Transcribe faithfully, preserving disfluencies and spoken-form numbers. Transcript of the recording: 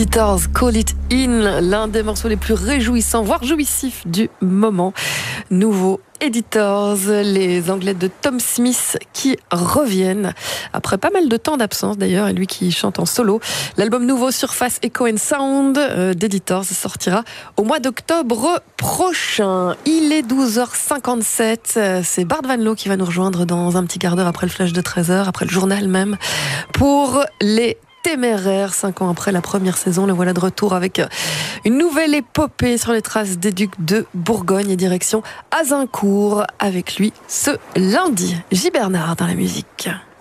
Editors, Call It In, l'un des morceaux les plus réjouissants, voire jouissifs du moment. Nouveau Editors, les Anglais de Tom Smith qui reviennent après pas mal de temps d'absence d'ailleurs, et lui qui chante en solo. L'album nouveau Surface Echo and Sound euh, d'Editors sortira au mois d'octobre prochain. Il est douze heures cinquante-sept, c'est Bart Van Loo qui va nous rejoindre dans un petit quart d'heure après le flash de treize heures, après le journal même, pour les Téméraire. Cinq ans après la première saison, le voilà de retour avec une nouvelle épopée sur les traces des Ducs de Bourgogne et direction Azincourt avec lui ce lundi. J. Bernard dans la musique.